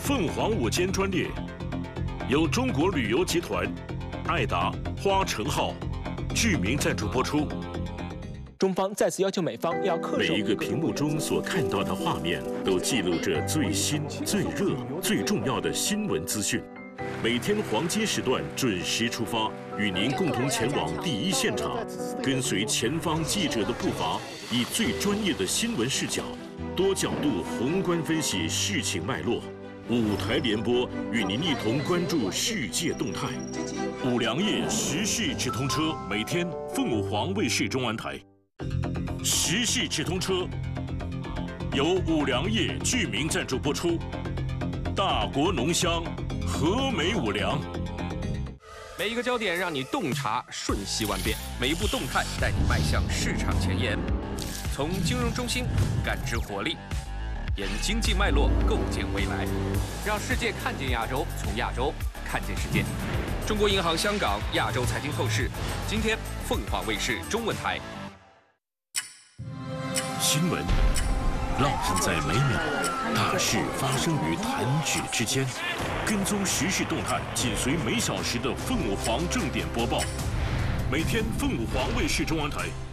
凤凰午间专列由中国旅游集团、爱达、花城号剧名赞助播出。 中方再次要求美方要恪守每一个屏幕中所看到的画面，都记录着最新、最热、最重要的新闻资讯。每天黄金时段准时出发，与您共同前往第一现场，跟随前方记者的步伐，以最专业的新闻视角，多角度宏观分析事情脉络。5台联播，与您一同关注世界动态。5粮液时事直通车，每天凤凰卫视中文台。时事直通车由5粮液剧名赞助播出。大国浓香，和美5粮。 每一个焦点让你洞察瞬息万变，每一步动态带你迈向市场前沿。从金融中心感知活力，沿经济脉络构建未来，让世界看见亚洲，从亚洲看见世界。中国银行香港亚洲财经透视，今天凤凰卫视中文台。 新闻烙印在每秒，大事发生于弹指之间。跟踪时事动态，紧随每小时的凤凰正点播报。每天凤凰卫视中文台